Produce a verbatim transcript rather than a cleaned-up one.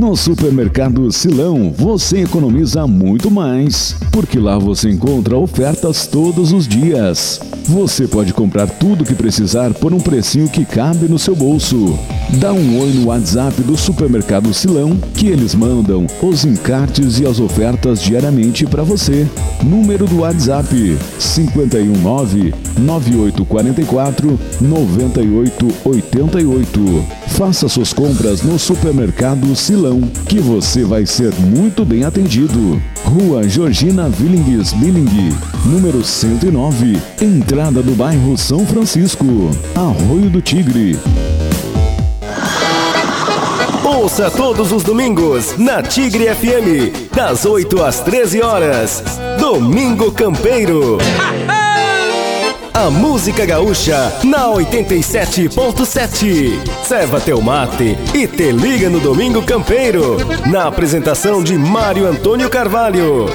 No Supermercado Silão, você economiza muito mais, porque lá você encontra ofertas todos os dias. Você pode comprar tudo o que precisar por um precinho que cabe no seu bolso. Dá um oi no WhatsApp do Supermercado Silão, que eles mandam os encartes e as ofertas diariamente para você. Número do WhatsApp: cinco um nove, nove oito quatro quatro, nove oito oito oito. Faça suas compras no Supermercado Silão, que você vai ser muito bem atendido. Rua Georgina Willings Billing, número cento e nove, entrada do bairro São Francisco, Arroio do Tigre. Ouça todos os domingos na Tigre F M, das oito às treze horas. Domingo Campeiro. A música gaúcha na oitenta e sete ponto sete. Serva teu mate e te liga no Domingo Campeiro. Na apresentação de Mário Antônio Carvalho.